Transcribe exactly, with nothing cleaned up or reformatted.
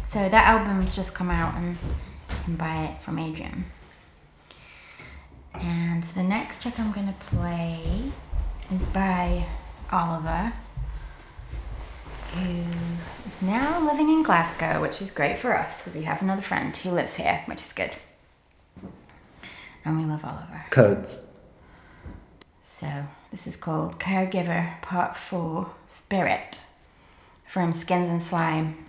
So that album's just come out and you can buy it from Adrian. And the next track I'm going to play is by Oliver, who is now living in Glasgow, which is great for us because we have another friend who lives here, which is good. And we love Oliver. Codes. So this is called Caregiver Part four, Spirit, from Skins and Slime.